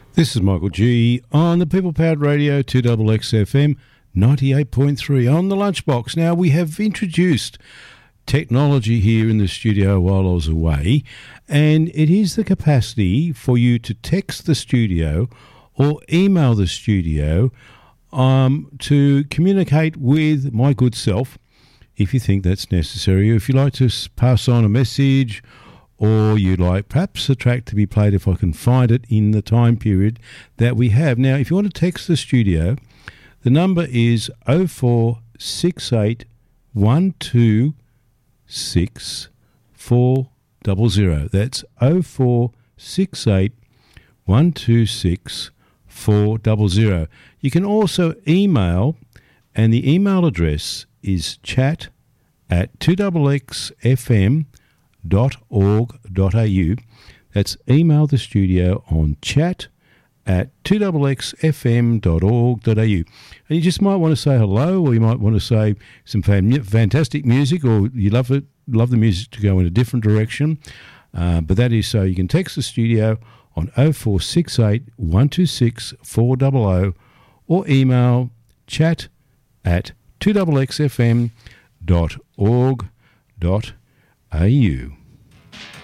This is Michael G on the People Powered Radio 2XX FM 98.3 on the Lunchbox. Now, we have introduced technology here in the studio while I was away, and it is the capacity for you to text the studio or email the studio to communicate with my good self if you think that's necessary, or if you like to pass on a message, or you'd like perhaps a track to be played if I can find it in the time period that we have. Now, if you want to text the studio, the number is 0468 126 400. That's 0468 126 400. You can also email, and the email address is chat@2xxfm.org.au. That's email the studio on chat@2xxfm.org.au. And you just might want to say hello, or you might want to say some fantastic music, or you love the music to go in a different direction. But that is so you can text the studio on 0468 126 400 or email chat@2xxfm.org.au.